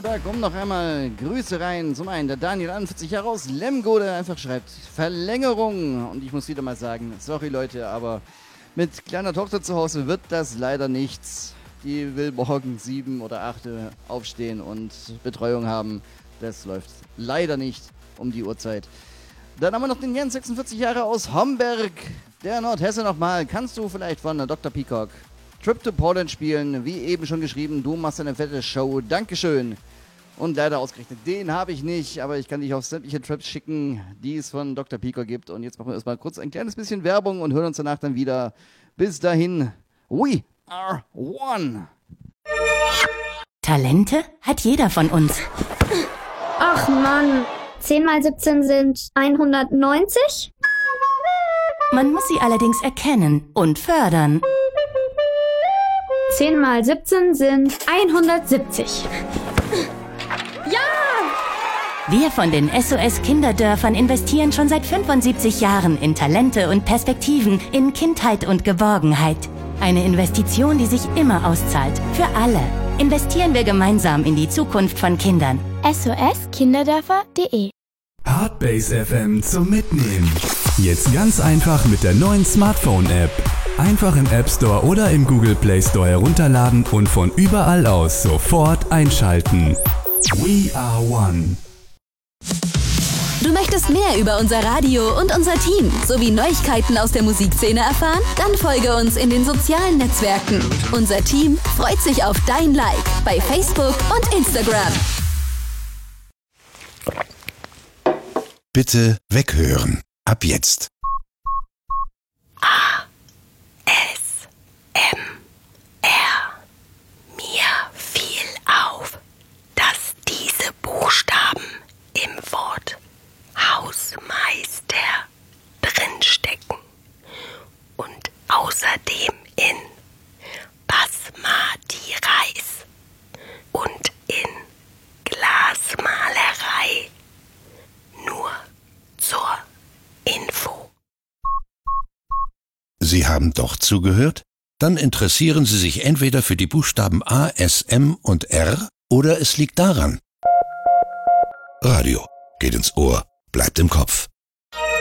da kommen noch einmal Grüße rein. Zum einen der Daniel, 41 Jahre aus Lemgo, der einfach schreibt Verlängerung. Und ich muss wieder mal sagen, sorry Leute, aber mit kleiner Tochter zu Hause wird das leider nichts. Die will morgen 7 oder 8 aufstehen und Betreuung haben. Das läuft leider nicht um die Uhrzeit. Dann haben wir noch den Jens, 46 Jahre aus Homberg. Der Nordhesse nochmal. Kannst du vielleicht von Dr. Peacock Trip to Poland spielen? Wie eben schon geschrieben, du machst eine fette Show. Dankeschön. Und leider ausgerechnet, den habe ich nicht, aber ich kann dich auf sämtliche Trips schicken, die es von Dr. Peacock gibt. Und jetzt machen wir erstmal kurz ein kleines bisschen Werbung und hören uns danach dann wieder. Bis dahin, we are one. Talente hat jeder von uns. Ach Mann, 10 mal 17 sind 190? Man muss sie allerdings erkennen und fördern. 10 mal 17 sind 170. Ja! Wir von den SOS Kinderdörfern investieren schon seit 75 Jahren in Talente und Perspektiven, in Kindheit und Geborgenheit. Eine Investition, die sich immer auszahlt. Für alle. Investieren wir gemeinsam in die Zukunft von Kindern. soskinderdörfer.de Hardbase FM zum Mitnehmen. Jetzt ganz einfach mit der neuen Smartphone-App. Einfach im App Store oder im Google Play Store herunterladen und von überall aus sofort einschalten. We are one. Du möchtest mehr über unser Radio und unser Team sowie Neuigkeiten aus der Musikszene erfahren? Dann folge uns in den sozialen Netzwerken. Unser Team freut sich auf dein Like bei Facebook und Instagram. Bitte weghören. Ab jetzt. Mir fiel auf, dass diese Buchstaben im Wort Hausmeister drinstecken und außerdem in Basmati Reis und in Glasmalerei. Nur zur Info. Sie haben doch zugehört? Dann interessieren Sie sich entweder für die Buchstaben A, S, M und R oder es liegt daran. Radio geht ins Ohr, bleibt im Kopf.